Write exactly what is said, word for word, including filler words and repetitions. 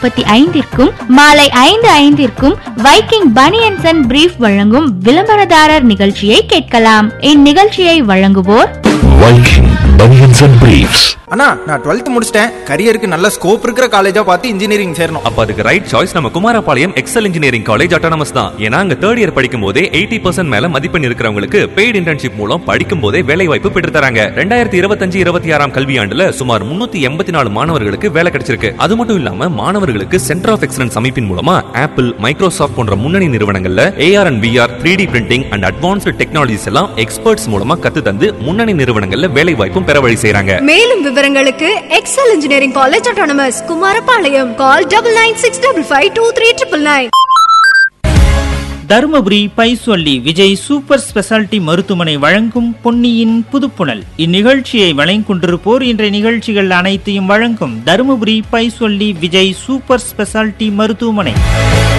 முப்பத்தி ஐந்திற்கும் மாலை ஐந்து ஐந்திற்கும் வைக்கிங் பனியன்ஸ் அண்ட் பிரீஃப் வழங்கும் விளம்பரதாரர் நிகழ்ச்சியை கேட்கலாம். இந்நிகழ்ச்சியை வழங்குவோர் வைக்கிங் பனியன்ஸ் அண்ட் பிரீஃப்ஸ். அண்ணா, நான் டுவெல்த் முடிச்சிட்டேன். கரியருக்கு நல்ல ஸ்கோப் இருக்கிற காலேஜா பார்த்து இன்ஜினியரிங் சேரணும். அப்ப அதுக்கு ரைட் சாய்ஸ் நம்ம Kumarapalayam XL engineering college autonomous தான். ஏன்னா அங்க தேர்ட் இயர் படிக்கும் போதே எயிட்டி பர்சன்ட் மேல மதிப்பெண் இருக்கிறவங்களுக்கு பெய்டு இன்டர்ன்ஷிப் மூலம் படிக்கும் போதே வேலை வாய்ப்பு பெற்று தராங்க. ரெண்டாயிரத்தி இருபத்தஞ்சு இருபத்தி ஆறாம் கல்வியாண்டுல சுமார் முன்னூத்தி எண்பத்தி நாலு மாணவர்களுக்கு வேலை கிடைச்சிருக்கு. அது மட்டும் இல்லாம மாணவர்களுக்கு சென்டர் ஆஃப் எக்ஸலன்ஸ் அமைப்பின் மூலமா ஆப்பிள், மைக்ரோசாஃப்ட் போன்ற முன்னணி நிறுவனங்கள்ல AR and VR, three D printing and advanced technologies எல்லாம் எக்ஸ்பர்ட்ஸ் மூலமா கத்து தந்து முன்னணி நிறுவனங்கள்ல வேலை வாய்ப்பும் பெற வழி செய்றாங்க. மேலும் விவரங்களுக்கு XL engineering college autonomous Kumarapalayam. Call double nine six double five two three triple nine. Dharmapuri பைசொல்லி Vijay super speciality மருத்துவமனை வழங்கும் பொன்னியின் புதுப்புணல். இந்நிகழ்ச்சியை வழங்கிக் கொண்டிருப்போர் இன்றைய நிகழ்ச்சிகள் அனைத்தையும் வழங்கும் தருமபுரி பைசொல்லி விஜய் சூப்பர் ஸ்பெஷாலிட்டி மருத்துவமனை.